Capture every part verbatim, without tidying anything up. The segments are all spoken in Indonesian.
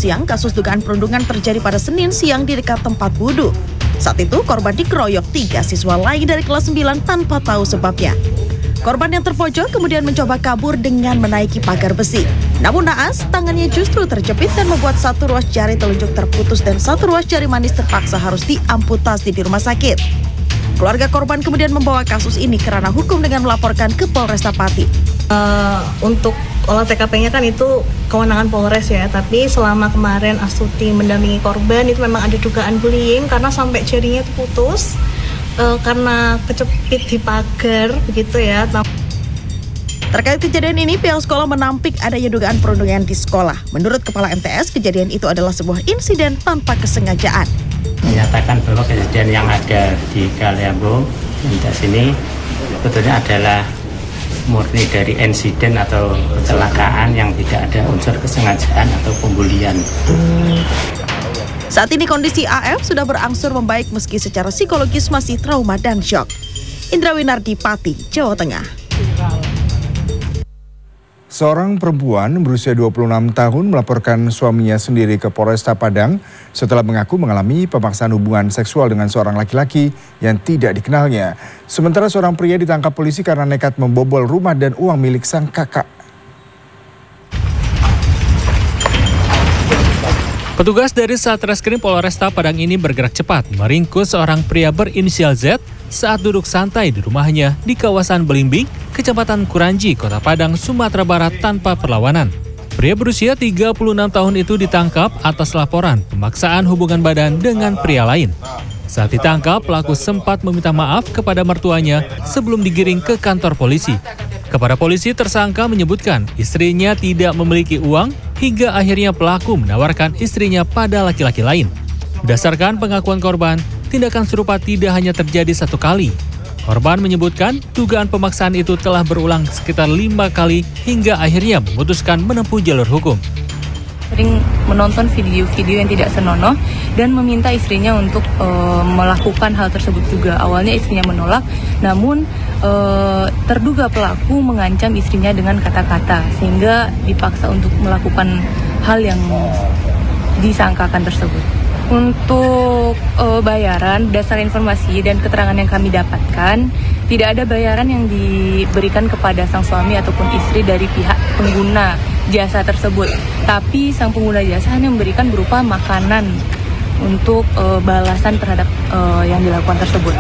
siang, kasus dugaan perundungan terjadi pada Senin siang di dekat tempat wudhu. Saat itu, korban dikeroyok tiga siswa lain dari kelas sembilan tanpa tahu sebabnya. Korban yang terpojok kemudian mencoba kabur dengan menaiki pagar besi. Namun naas, tangannya justru terjepit dan membuat satu ruas jari telunjuk terputus dan satu ruas jari manis terpaksa harus diamputasi di rumah sakit. Keluarga korban kemudian membawa kasus ini ke ranah hukum dengan melaporkan ke Polresta Pati. Uh, untuk olah T K P-nya kan itu kewenangan Polres ya, tapi selama kemarin Astuti mendampingi korban itu memang ada dugaan bullying karena sampai jarinya itu putus uh, karena kecepit di pagar begitu ya. Terkait kejadian ini, pihak sekolah menampik adanya dugaan perundungan di sekolah. Menurut Kepala M T S, kejadian itu adalah sebuah insiden tanpa kesengajaan. Menyatakan bahwa kejadian yang ada di Kaliambo, di sini, sebetulnya adalah murni dari insiden atau kecelakaan yang tidak ada unsur kesengajaan atau pembulian. Saat ini kondisi A F sudah berangsur membaik meski secara psikologis masih trauma dan syok. Indra Winardi, Pati, Jawa Tengah. Seorang perempuan berusia dua puluh enam tahun melaporkan suaminya sendiri ke Polresta Padang setelah mengaku mengalami pemaksaan hubungan seksual dengan seorang laki-laki yang tidak dikenalnya. Sementara seorang pria ditangkap polisi karena nekat membobol rumah dan uang milik sang kakak. Petugas dari Satreskrim Polresta Padang ini bergerak cepat meringkus seorang pria berinisial Z saat duduk santai di rumahnya di kawasan Belimbing, Kecamatan Kuranji, Kota Padang, Sumatera Barat tanpa perlawanan. Pria berusia tiga puluh enam tahun itu ditangkap atas laporan pemaksaan hubungan badan dengan pria lain. Saat ditangkap, pelaku sempat meminta maaf kepada mertuanya sebelum digiring ke kantor polisi. Kepada polisi, tersangka menyebutkan istrinya tidak memiliki uang hingga akhirnya pelaku menawarkan istrinya pada laki-laki lain. Berdasarkan pengakuan korban, tindakan serupa tidak hanya terjadi satu kali. Korban menyebutkan dugaan pemaksaan itu telah berulang sekitar lima kali hingga akhirnya memutuskan menempuh jalur hukum. Sering menonton video-video yang tidak senonoh dan meminta istrinya untuk e, melakukan hal tersebut juga. Awalnya istrinya menolak, namun e, terduga pelaku mengancam istrinya dengan kata-kata sehingga dipaksa untuk melakukan hal yang disangkakan tersebut. Untuk e, bayaran, berdasarkan informasi dan keterangan yang kami dapatkan, tidak ada bayaran yang diberikan kepada sang suami ataupun istri dari pihak pengguna jasa tersebut. Tapi sang pengguna jasa hanya memberikan berupa makanan untuk e, balasan terhadap e, yang dilakukan tersebut.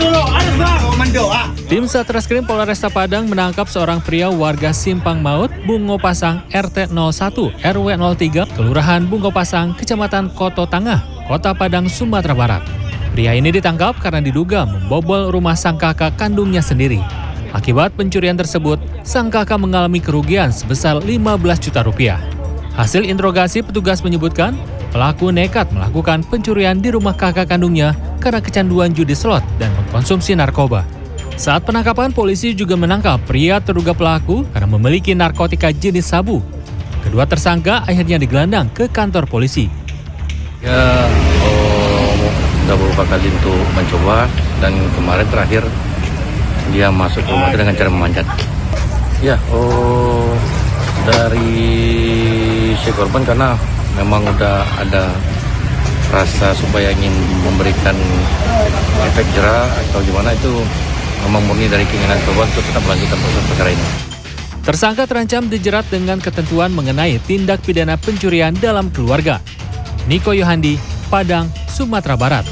Tim Satreskrim Polresta Padang menangkap seorang pria warga Simpang Maut, Bungo Pasang, R T nol satu, R W nol tiga, Kelurahan Bungo Pasang, Kecamatan Koto Tangah, Kota Padang, Sumatera Barat. Pria ini ditangkap karena diduga membobol rumah sang kakak kandungnya sendiri. Akibat pencurian tersebut, sang kakak mengalami kerugian sebesar lima belas juta rupiah. Hasil interogasi petugas menyebutkan, pelaku nekat melakukan pencurian di rumah kakak kandungnya karena kecanduan judi slot dan mengkonsumsi narkoba. Saat penangkapan, polisi juga menangkap pria terduga pelaku karena memiliki narkotika jenis sabu. Kedua tersangka akhirnya digelandang ke kantor polisi. Ya, oh, udah beberapa kali untuk mencoba dan kemarin terakhir dia masuk ke rumah dengan cara memanjat. Ya, oh dari si korban karena memang udah ada rasa supaya ingin memberikan efek jera atau gimana, itu memang murni dari keinginan korban untuk tetap melanjutkan proses perkara ini. Tersangka terancam dijerat dengan ketentuan mengenai tindak pidana pencurian dalam keluarga. Niko Yohandi, Padang, Sumatera Barat.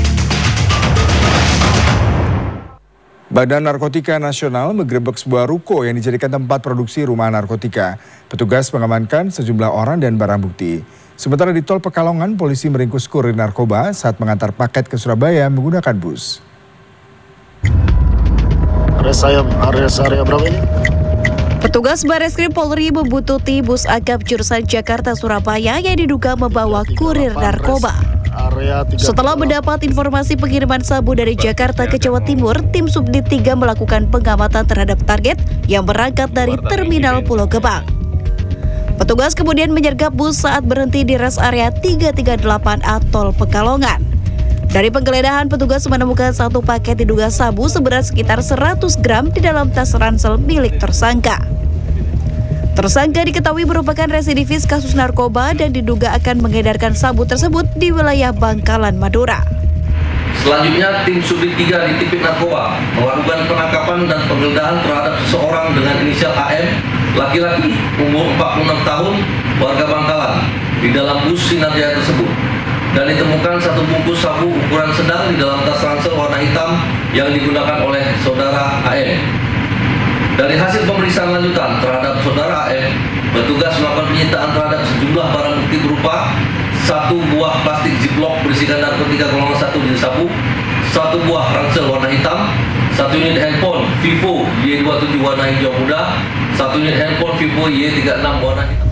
Badan Narkotika Nasional menggerebek sebuah ruko yang dijadikan tempat produksi rumah narkotika. Petugas mengamankan sejumlah orang dan barang bukti. Sementara di Tol Pekalongan, polisi meringkus kurir narkoba saat mengantar paket ke Surabaya menggunakan bus. Area area berapa ini? Petugas Bareskrim Polri membuntuti bus akap jurusan Jakarta-Surabaya yang diduga membawa kurir narkoba. Setelah mendapat informasi pengiriman sabu dari Jakarta ke Jawa Timur, tim Subdit tiga melakukan pengamatan terhadap target yang berangkat dari Terminal Pulau Gebang. Petugas kemudian menyergap bus saat berhenti di res area tiga tiga delapan A Tol Pekalongan. Dari penggeledahan, petugas menemukan satu paket diduga sabu seberat sekitar seratus gram di dalam tas ransel milik tersangka. Tersangka diketahui merupakan residivis kasus narkoba dan diduga akan mengedarkan sabu tersebut di wilayah Bangkalan, Madura. Selanjutnya, tim Subdit tiga di Tipik Narkoba melakukan penangkapan dan penggeledahan terhadap seseorang dengan inisial A M, laki-laki, umur empat puluh enam tahun, warga Bangkalan, di dalam bus Sinar Jaya tersebut. Dan ditemukan satu bungkus sabu ukuran sedang di dalam tas ransel warna hitam yang digunakan oleh saudara A M. Dari hasil pemeriksaan lanjutan terhadap saudara A M, petugas melakukan penyitaan terhadap sejumlah barang bukti berupa satu buah plastik ziplock berisikan narkotika golongan satu jenis sabu, satu buah ransel warna hitam, satu unit handphone Vivo Y dua puluh tujuh warna hijau muda, satu unit handphone Vivo Y tiga puluh enam warna hitam.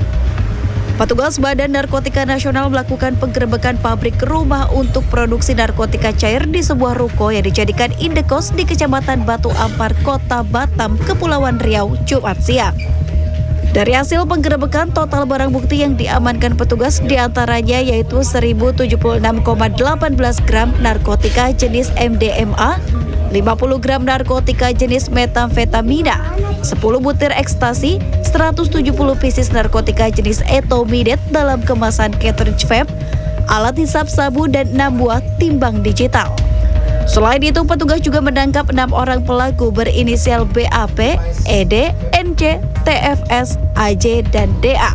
Petugas Badan Narkotika Nasional melakukan penggerebekan pabrik rumah untuk produksi narkotika cair di sebuah ruko yang dijadikan indekos di Kecamatan Batu Ampar, Kota Batam, Kepulauan Riau, Jumat siang. Dari hasil penggerebekan, total barang bukti yang diamankan petugas diantaranya yaitu seribu tujuh puluh enam koma satu delapan gram narkotika jenis M D M A, lima puluh gram narkotika jenis metamfetamina, sepuluh butir ekstasi, seratus tujuh puluh pieces narkotika jenis etomidate dalam kemasan cartridge vape, alat hisap sabu, dan enam buah timbang digital. Selain itu, petugas juga menangkap enam orang pelaku berinisial B A P, E D, N C, T F S, A J, dan D A.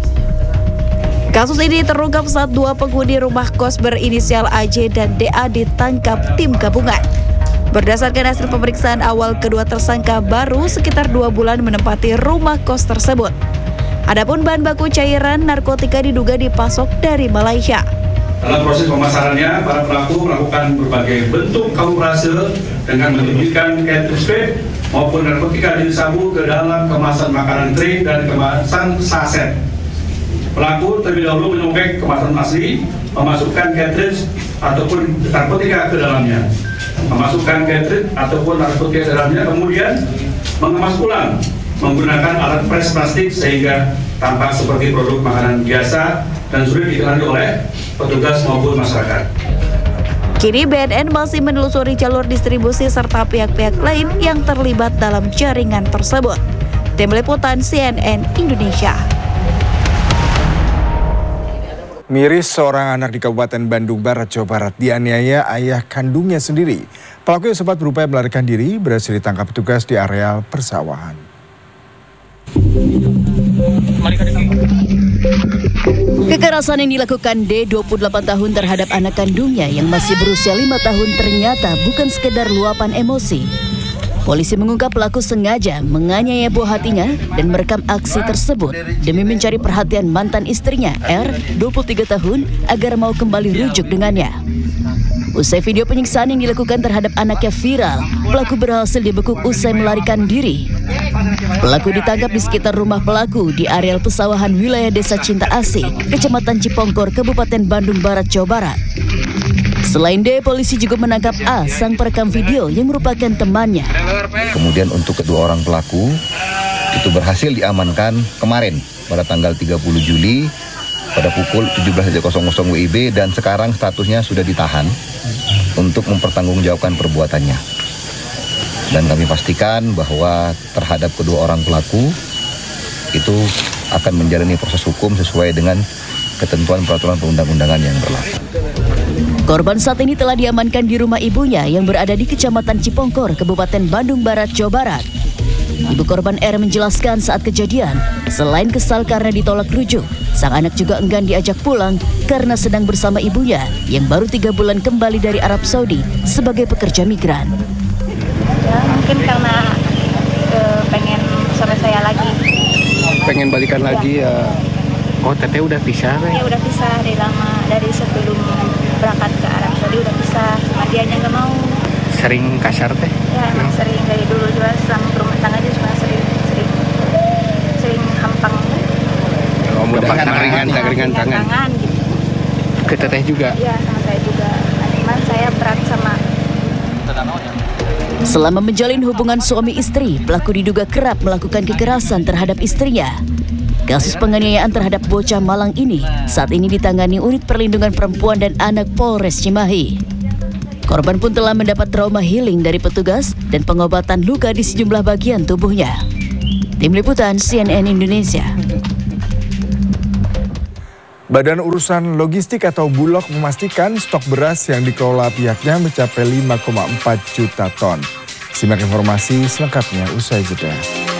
Kasus ini terungkap saat dua penghuni rumah kos berinisial A J dan D A ditangkap tim gabungan. Berdasarkan hasil pemeriksaan awal, kedua tersangka baru sekitar dua bulan menempati rumah kos tersebut. Adapun bahan baku cairan narkotika diduga dipasok dari Malaysia. Dalam proses pemasarannya, para pelaku melakukan berbagai bentuk kamuflase dengan menyembunyikan cartridge vape maupun narkotika jenis sabu ke dalam kemasan makanan tray dan kemasan saset. Pelaku terlebih dahulu menyobek kemasan asli, memasukkan cartridge ataupun narkotika ke dalamnya. Memasukkan cartridge ataupun narkotika ke dalamnya, kemudian mengemas ulang menggunakan alat pres plastik sehingga tampak seperti produk makanan biasa dan sulit dikenali oleh petugas maupun masyarakat. Kini B N N masih menelusuri jalur distribusi serta pihak-pihak lain yang terlibat dalam jaringan tersebut. Tim Liputan C N N Indonesia. Miris seorang anak di Kabupaten Bandung Barat, Jawa Barat dianiaya ayah kandungnya sendiri. Pelaku yang sempat berupaya melarikan diri berhasil ditangkap petugas di areal persawahan. Kekerasan yang dilakukan D, dua puluh delapan tahun terhadap anak kandungnya yang masih berusia lima tahun ternyata bukan sekedar luapan emosi. Polisi mengungkap pelaku sengaja menganiaya buah hatinya dan merekam aksi tersebut demi mencari perhatian mantan istrinya R, dua puluh tiga tahun, agar mau kembali rujuk dengannya. Usai video penyiksaan yang dilakukan terhadap anaknya viral, pelaku berhasil dibekuk usai melarikan diri. Pelaku ditangkap di sekitar rumah pelaku di areal pesawahan wilayah Desa Cinta Asih, Kecamatan Cipongkor, Kabupaten Bandung Barat, Jawa Barat. Selain D, polisi juga menangkap A, sang perekam video yang merupakan temannya. Kemudian untuk kedua orang pelaku itu berhasil diamankan kemarin pada tanggal tiga puluh Juli pada pukul tujuh belas W I B dan sekarang statusnya sudah ditahan untuk mempertanggungjawabkan perbuatannya. Dan kami pastikan bahwa terhadap kedua orang pelaku itu akan menjalani proses hukum sesuai dengan ketentuan peraturan perundang-undangan yang berlaku. Korban saat ini telah diamankan di rumah ibunya yang berada di Kecamatan Cipongkor, Kabupaten Bandung Barat, Jawa Barat. Ibu korban R menjelaskan saat kejadian, selain kesal karena ditolak rujuk, sang anak juga enggan diajak pulang karena sedang bersama ibunya yang baru tiga bulan kembali dari Arab Saudi sebagai pekerja migran. Ya, mungkin karena uh, pengen sama saya lagi. Pengen balikan lagi ya. Oh, teteh udah pisah, ya? Ya udah pisah dari lama, dari sebelum berangkat ke Arab Saudi udah pisah, cuma dianya nggak mau. Sering kasar teh? Ya, emang hmm. sering dari dulu juga selama berumah tangga aja cuma sering sering sering hampang. Oh, mudah ringan, ringan tangan. tangan gitu. Ke teteh juga? Iya, sama saya juga. Nah, cuman saya berat sama. Selama menjalin hubungan suami istri, pelaku diduga kerap melakukan kekerasan terhadap istrinya. Kasus penganiayaan terhadap bocah Malang ini saat ini ditangani Unit Perlindungan Perempuan dan Anak Polres Cimahi. Korban pun telah mendapat trauma healing dari petugas dan pengobatan luka di sejumlah bagian tubuhnya. Tim Liputan C N N Indonesia. Badan Urusan Logistik atau Bulog memastikan stok beras yang dikelola pihaknya mencapai lima koma empat juta ton. Simak informasi selengkapnya usai jeda.